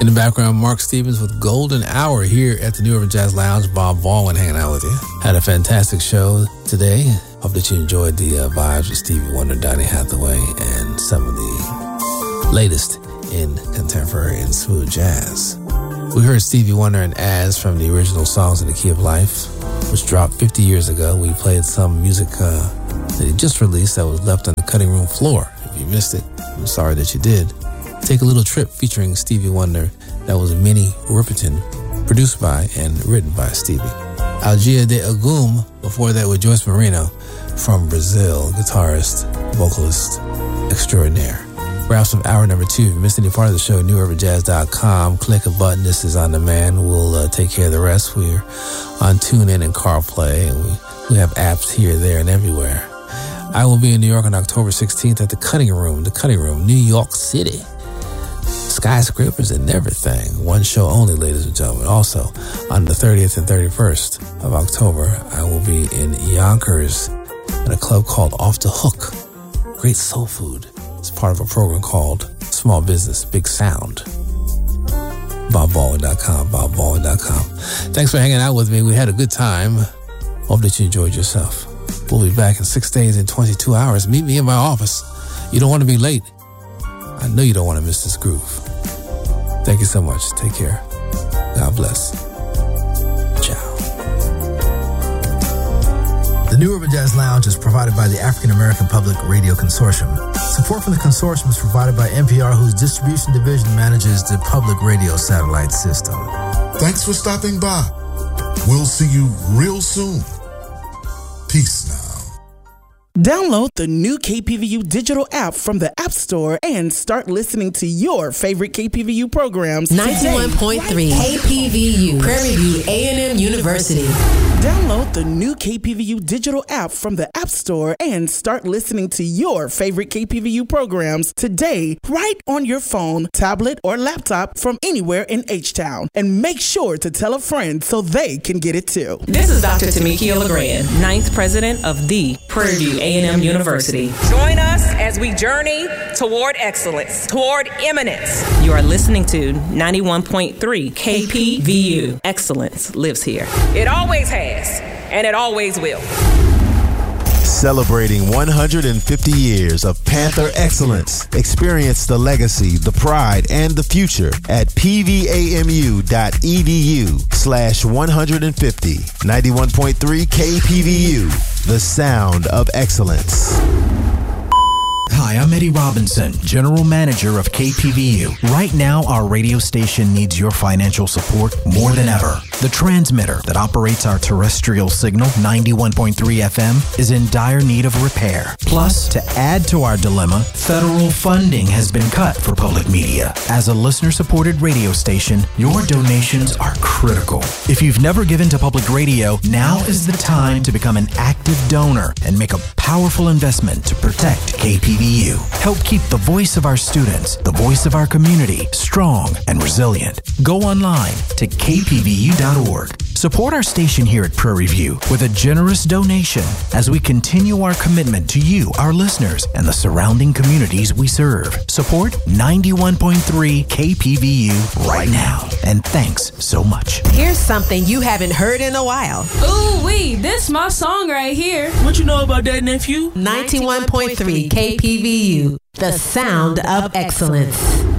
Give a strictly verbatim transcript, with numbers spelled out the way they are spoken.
In the background, Mark Stevens with Golden Hour here at the New Urban Jazz Lounge. Bob Baldwin hanging out with you. Had a fantastic show today. Hope that you enjoyed the uh, vibes with Stevie Wonder, Donny Hathaway, and some of the latest in contemporary and smooth jazz. We heard Stevie Wonder and Az from the original Songs in the Key of Life, which dropped fifty years ago. We played some music uh, that he just released that was left on the cutting room floor. If you missed it, I'm sorry that you did. Take a Little Trip featuring Stevie Wonder. That was Minnie Riperton, produced by and written by Stevie. Algia de Agum, before that with Joyce Marino from Brazil, guitarist, vocalist extraordinaire. Wraps up hour number two. If you missed any part of the show, new urban jazz dot com. Click a button. This is on demand. We'll uh, take care of the rest. We're on TuneIn and CarPlay, and we, we have apps here, there, and everywhere. I will be in New York on October sixteenth at the Cutting Room, the Cutting Room, New York City. Skyscrapers and everything. One show only, ladies and gentlemen. Also, on the thirtieth and thirty-first of October, I will be in Yonkers at a club called Off the Hook. Great soul food. It's part of a program called Small Business, Big Sound. bob baldwin dot com, bob baldwin dot com. Thanks for hanging out with me. We had a good time. Hope that you enjoyed yourself. We'll be back in six days and twenty-two hours. Meet me in my office. You don't want to be late. I know you don't want to miss this groove. Thank you so much. Take care. God bless. Ciao. The New Urban Jazz Lounge is provided by the African American Public Radio Consortium. Support from the consortium is provided by N P R, whose distribution division manages the public radio satellite system. Thanks for stopping by. We'll see you real soon. Peace now. Download the new K P V U digital app from the App Store and start listening to your favorite K P V U programs ninety-one point three K P V U, Prairie View A and M University. Download the new K P V U digital app from the App Store and start listening to your favorite K P V U programs today, right on your phone, tablet, or laptop from anywhere in H-Town. And make sure to tell a friend so they can get it too. This is Doctor Tamikia LeGrand, ninth president of the Prairie View A and M University. Join us as we journey toward excellence, toward eminence. You are listening to ninety-one point three K P V U. Excellence lives here. It always has, and it always will. Celebrating one hundred fifty years of Panther excellence. Experience the legacy, the pride, and the future at pvamu.edu slash 150. ninety-one point three K P V U, the sound of excellence. Hi, I'm Eddie Robinson, General Manager of K P V U. Right now, our radio station needs your financial support more than ever. The transmitter that operates our terrestrial signal, ninety-one point three F M, is in dire need of repair. Plus, to add to our dilemma, federal funding has been cut for public media. As a listener-supported radio station, your donations are critical. If you've never given to public radio, now is the time to become an active donor and make a powerful investment to protect K P V U. Help keep the voice of our students, the voice of our community, strong and resilient. Go online to k p v u dot org. Support our station here at Prairie View with a generous donation as we continue our commitment to you, our listeners, and the surrounding communities we serve. Support ninety-one point three K P V U right now. And thanks so much. Here's something you haven't heard in a while. Ooh wee, this my song right here. What you know about that, nephew? ninety-one point three K P V U, the sound of excellence.